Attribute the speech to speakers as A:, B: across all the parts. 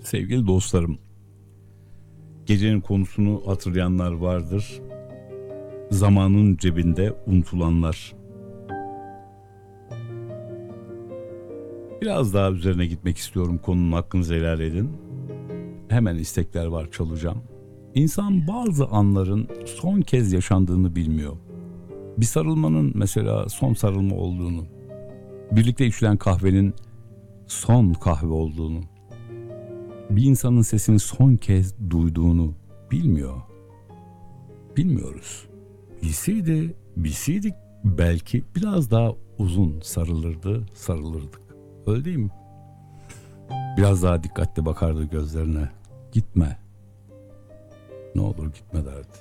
A: Sevgili dostlarım, gecenin konusunu hatırlayanlar vardır. Zamanın cebinde unutulanlar. Biraz daha üzerine gitmek istiyorum konunun, hakkınızı helal edin. Hemen istekler var, çalacağım. İnsan bazı anların son kez yaşandığını bilmiyor. Bir sarılmanın mesela son sarılma olduğunu, birlikte içilen kahvenin son kahve olduğunu, bir insanın sesini son kez duyduğunu bilmiyor. Bilmiyoruz. Bilseydik belki biraz daha uzun sarılırdık. Öyle değil mi? Biraz daha dikkatli bakardı gözlerine. Gitme. Ne olur gitme derdi.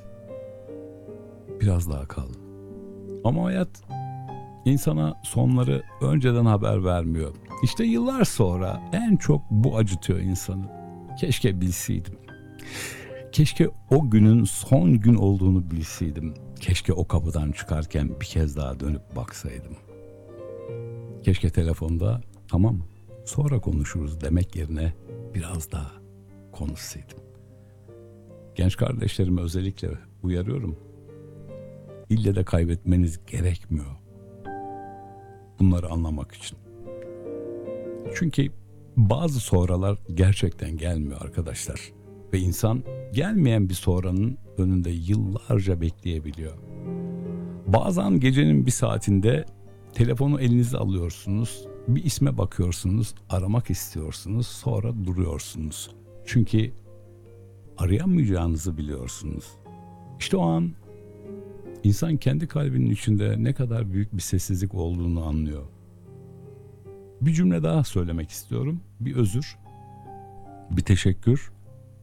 A: Biraz daha kal. Ama hayat insana sonları önceden haber vermiyor. İşte yıllar sonra en çok bu acıtıyor insanı. Keşke bilseydim. Keşke o günün son gün olduğunu bilseydim. Keşke o kapıdan çıkarken bir kez daha dönüp baksaydım. Keşke telefonda tamam sonra konuşuruz demek yerine biraz daha konuşsaydım. Genç kardeşlerime özellikle uyarıyorum. İlle de kaybetmeniz gerekmiyor bunları anlamak için. Çünkü bazı sonralar gerçekten gelmiyor arkadaşlar. Ve insan gelmeyen bir sonranın önünde yıllarca bekleyebiliyor. Bazen gecenin bir saatinde telefonu elinize alıyorsunuz, bir isme bakıyorsunuz, aramak istiyorsunuz, sonra duruyorsunuz. Çünkü arayamayacağınızı biliyorsunuz. İşte o an insan kendi kalbinin içinde ne kadar büyük bir sessizlik olduğunu anlıyor. Bir cümle daha söylemek istiyorum. Bir özür, bir teşekkür,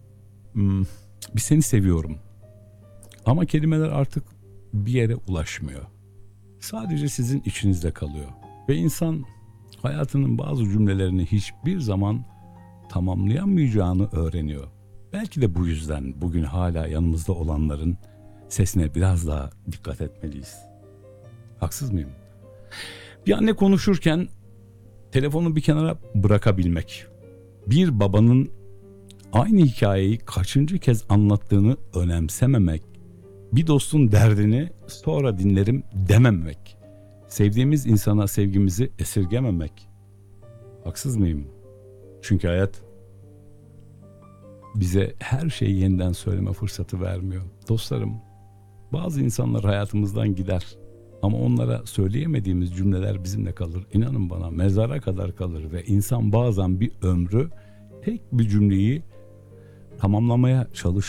A: bir seni seviyorum. Ama kelimeler artık bir yere ulaşmıyor. Sadece sizin içinizde kalıyor. Ve insan hayatının bazı cümlelerini hiçbir zaman tamamlayamayacağını öğreniyor. Belki de bu yüzden bugün hala yanımızda olanların sesine biraz daha dikkat etmeliyiz. Haksız mıyım? Bir anne konuşurken telefonu bir kenara bırakabilmek. Bir babanın aynı hikayeyi kaçıncı kez anlattığını önemsememek. Bir dostun derdini sonra dinlerim dememek. Sevdiğimiz insana sevgimizi esirgememek. Haksız mıyım? Çünkü hayat bize her şeyi yeniden söyleme fırsatı vermiyor. Dostlarım, bazı insanlar hayatımızdan gider. Ama onlara söyleyemediğimiz cümleler bizimle kalır. İnanın bana, mezara kadar kalır. Ve insan bazen bir ömrü tek bir cümleyi tamamlamaya